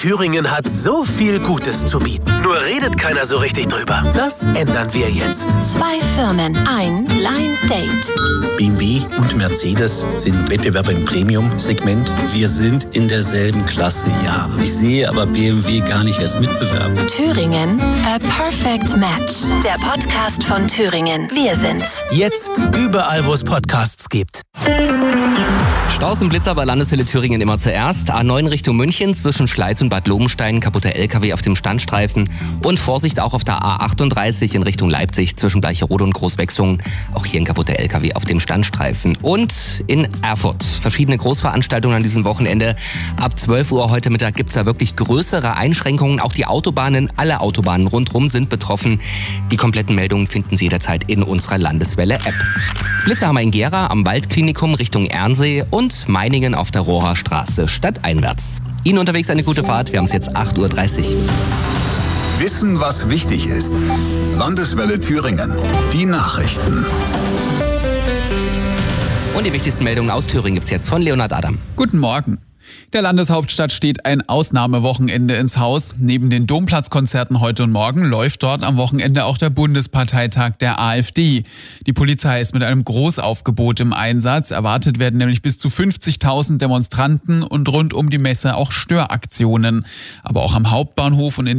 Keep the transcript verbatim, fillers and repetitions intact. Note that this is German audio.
Thüringen hat so viel Gutes zu bieten. Nur redet keiner so richtig drüber. Das ändern wir jetzt. Zwei Firmen, ein Blind Date. B M W und Mercedes sind Wettbewerber im Premium-Segment. Wir sind in derselben Klasse, ja. Ich sehe aber B M W gar nicht als Mitbewerber. Thüringen, a perfect match. Der Podcast von Thüringen. Wir sind's. Jetzt überall, wo es Podcasts gibt. Staus und Blitzer bei Landeshölle Thüringen immer zuerst. A neun Richtung München zwischen Schleiz und Bad Lobenstein, kaputter L K W auf dem Standstreifen. Und Vorsicht auch auf der A achtunddreißig in Richtung Leipzig zwischen Bleicherode und Großwechsungen. Auch hier ein kaputter L K W auf dem Standstreifen. Und in Erfurt verschiedene Großveranstaltungen an diesem Wochenende. Ab zwölf Uhr heute Mittag gibt's da wirklich größere Einschränkungen. Auch die Autobahnen, alle Autobahnen rundherum sind betroffen. Die kompletten Meldungen finden Sie jederzeit in unserer Landeswelle-App. Blitzer haben wir in Gera am Waldklinikum Richtung Ernsee und Meiningen auf der Rohrer Straße stadteinwärts. Ihnen unterwegs eine gute Fahrt. Wir haben es jetzt acht Uhr dreißig. Wissen, was wichtig ist. Landeswelle Thüringen. Die Nachrichten. Und die wichtigsten Meldungen aus Thüringen gibt's jetzt von Leonhard Adam. Guten Morgen. Der Landeshauptstadt steht ein Ausnahmewochenende ins Haus. Neben den Domplatzkonzerten heute und morgen läuft dort am Wochenende auch der Bundesparteitag der AfD. Die Polizei ist mit einem Großaufgebot im Einsatz. Erwartet werden nämlich bis zu fünfzigtausend Demonstranten und rund um die Messe auch Störaktionen. Aber auch am Hauptbahnhof und in